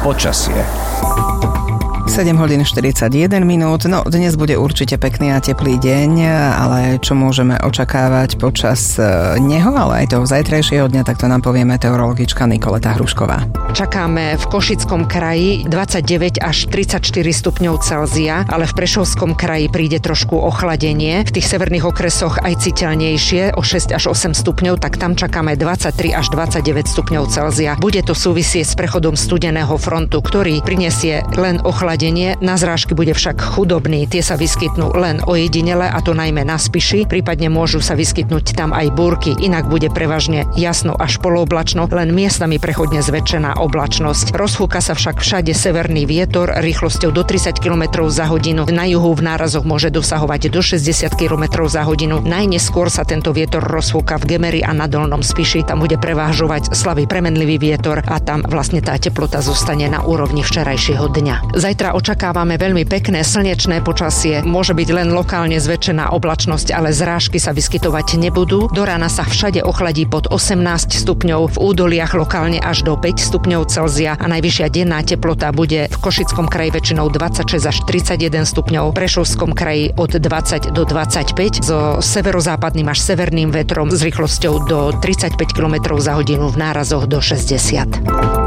Počasie. 7 hodín 41 minút, no dnes bude určite pekný a teplý deň, ale čo môžeme očakávať počas neho, ale aj toho zajtrajšieho dňa, tak to nám povie meteorologička Nikoleta Hrušková. Čakáme v Košickom kraji 29 až 34 stupňov Celzia, ale v Prešovskom kraji príde trošku ochladenie. V tých severných okresoch aj citeľnejšie o 6 až 8 stupňov, tak tam čakáme 23 až 29 stupňov Celzia. Bude to súvisieť s prechodom studeného frontu, ktorý prinesie len ochladenie. Na zrážky bude však chudobný. Tie sa vyskytnú len ojedinele, a to najmä na Spiši. Prípadne môžu sa vyskytnúť tam aj búrky. Inak bude prevažne jasno až polooblačno, len miestami prechodne zväčšená oblačnosť. Rozfúka sa však všade severný vietor rýchlosťou do 30 km za hodinu. Na juhu v nárazoch môže dosahovať do 60 km za hodinu. Najneskôr sa tento vietor rozfúka v Gemeri a na Dolnom Spiši. Tam bude prevážovať slabý premenlivý vietor a tam vlastne tá teplota zostane na úrovni včerajšieho dňa. Zajtra očakávame veľmi pekné slnečné počasie. Môže byť len lokálne zväčšená oblačnosť, ale zrážky sa vyskytovať nebudú. Do rána sa všade ochladí pod 18 stupňov, v údoliach lokálne až do 5 stupňov Celzia a najvyššia denná teplota bude v Košickom kraji väčšinou 26 až 31 stupňov, v Prešovskom kraji od 20 do 25 so severozápadným až severným vetrom s rýchlosťou do 35 km za hodinu, v nárazoch do 60.